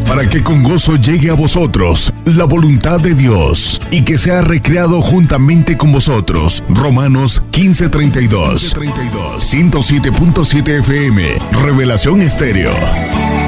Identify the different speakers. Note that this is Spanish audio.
Speaker 1: para que con gozo llegue a vosotros la voluntad de Dios y que sea recreado juntamente con vosotros. Romanos 15:32. 107.7 FM, Revelación Estéreo.